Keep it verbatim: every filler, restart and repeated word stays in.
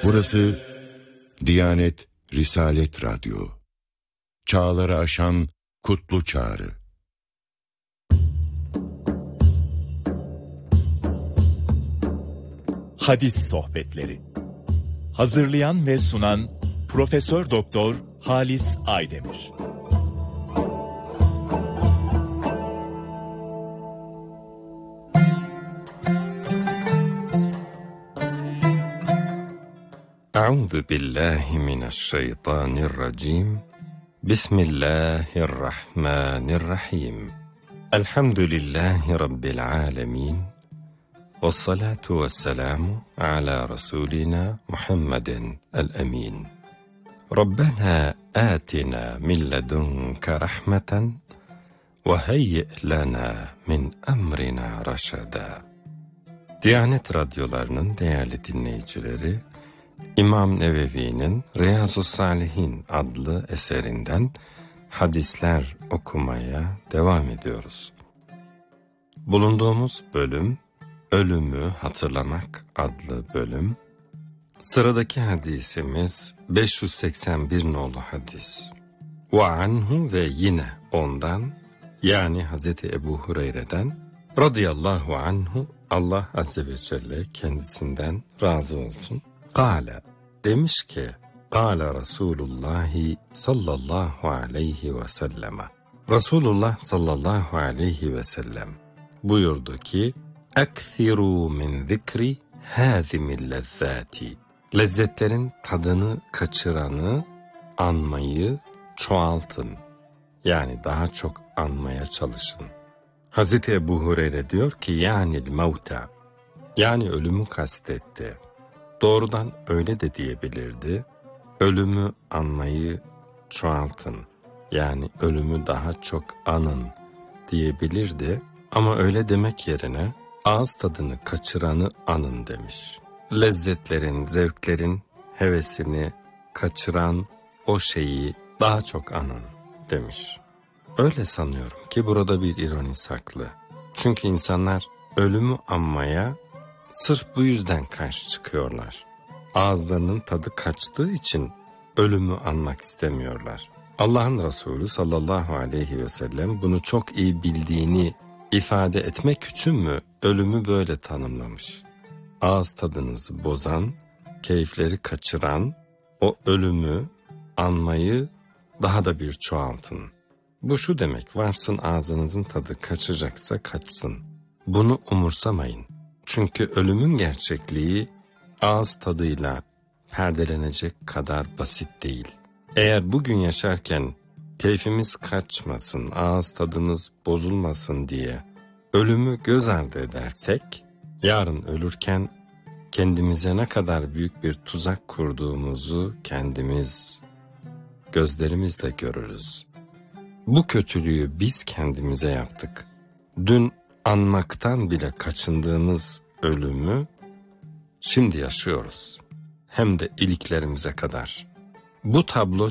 Burası Diyanet Risalet Radyo. Çağları aşan kutlu çağrı. Hadis sohbetleri. Hazırlayan ve sunan Profesör Doktor Halis Aydemir. Euzu billahi mineşşeytanirracim. Bismillahirrahmanirrahim. Elhamdülillahi rabbil alamin. Vessalatu vesselamu ala rasulina Muhammedin el-emin. Rabbena atina min ledunke rahmeten ve heyyi' lana min emrina raşada. Diyanet radyolarının değerli dinleyicileri, İmam Nevevi'nin Riyazu's-Salihin adlı eserinden hadisler okumaya devam ediyoruz. Bulunduğumuz bölüm, Ölümü Hatırlamak adlı bölüm. Sıradaki hadisimiz beş yüz seksen bir nolu hadis. Ve anhu ve yine ondan, yani Hazreti Ebu Hureyre'den radıyallahu anhu, Allah azze ve celle kendisinden razı olsun. Kâle, demiş ki, Kâle Resulullahi sallallahu aleyhi ve selleme. Resulullah sallallahu aleyhi ve sellem buyurdu ki, Ekthirû min zikri hâzimil lezzâti. Lezzetlerin tadını kaçıranı anmayı çoğaltın. Yani daha çok anmaya çalışın. Hazreti Ebu Hureyre diyor ki, yani mevta, yani ölümü kastetti. Doğrudan öyle de diyebilirdi. Ölümü anmayı çoğaltın. Yani ölümü daha çok anın diyebilirdi. Ama öyle demek yerine ağız tadını kaçıranı anın demiş. Lezzetlerin, zevklerin hevesini kaçıran o şeyi daha çok anın demiş. Öyle sanıyorum ki burada bir ironi saklı. Çünkü insanlar ölümü anmaya sırf bu yüzden karşı çıkıyorlar. Ağızlarının tadı kaçtığı için ölümü anmak istemiyorlar. Allah'ın Resulü sallallahu aleyhi ve sellem bunu çok iyi bildiğini ifade etmek için mi ölümü böyle tanımlamış? Ağız tadınızı bozan, keyifleri kaçıran o ölümü anmayı daha da bir çoğaltın. Bu şu demek, varsın ağzınızın tadı kaçacaksa kaçsın. Bunu umursamayın. Çünkü ölümün gerçekliği ağız tadıyla perdelenecek kadar basit değil. Eğer bugün yaşarken keyfimiz kaçmasın, ağız tadımız bozulmasın diye ölümü göz ardı edersek, yarın ölürken kendimize ne kadar büyük bir tuzak kurduğumuzu kendimiz gözlerimizle görürüz. Bu kötülüğü biz kendimize yaptık. Dün anmaktan bile kaçındığımız ölümü şimdi yaşıyoruz. Hem de iliklerimize kadar. Bu tablo